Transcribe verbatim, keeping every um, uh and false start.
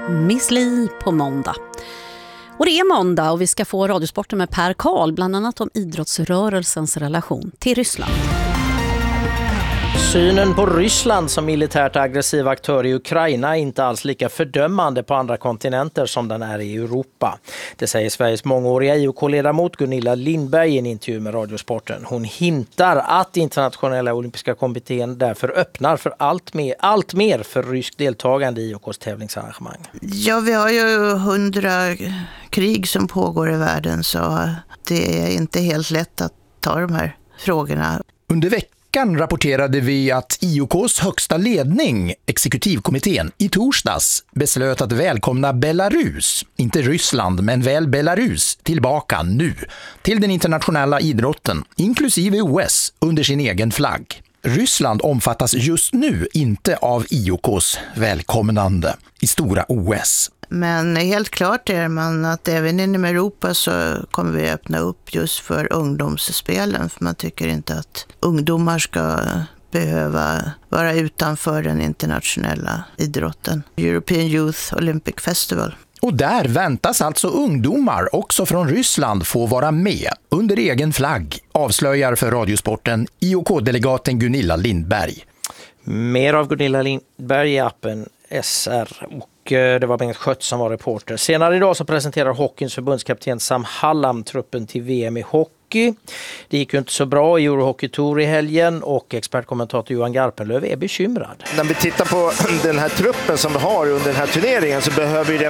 Miss Li på måndag. Och det är måndag och vi ska få radiosporten med Per Karl, bland annat om idrottsrörelsens relation till Ryssland. Synen på Ryssland som militärt aggressiv aktör i Ukraina är inte alls lika fördömande på andra kontinenter som den är i Europa. Det säger Sveriges mångåriga I O K-ledamot Gunilla Lindberg i en intervju med Radiosporten. Hon hintar att internationella olympiska kommittén därför öppnar för allt mer, allt mer för rysk deltagande i I O K:s tävlingsarrangemang. Ja, vi har ju hundra krig som pågår i världen, så det är inte helt lätt att ta de här frågorna. Under veckan rapporterade vi att I O K:s högsta ledning, exekutivkommittén, i torsdags beslöt att välkomna Belarus, inte Ryssland men väl Belarus, tillbaka nu till den internationella idrotten, inklusive O S, under sin egen flagg. Ryssland omfattas just nu inte av I O K:s välkomnande i stora O S. Men helt klart är man att även inom Europa så kommer vi öppna upp just för ungdomsspelen. För man tycker inte att ungdomar ska behöva vara utanför den internationella idrotten. European Youth Olympic Festival. Och där väntas alltså ungdomar också från Ryssland få vara med under egen flagg, avslöjar för Radiosporten I O K-delegaten Gunilla Lindberg. Mer av Gunilla Lindberg i appen S R, och det var Bengt Schött som var reporter. Senare idag så presenterar hockeyns förbundskapten Sam Hallam truppen till V M i hockey. Det gick ju inte så bra i Eurohockey Tour i helgen och expertkommentator Johan Garpenlöv är bekymrad. När vi tittar på den här truppen som vi har under den här turneringen så behöver det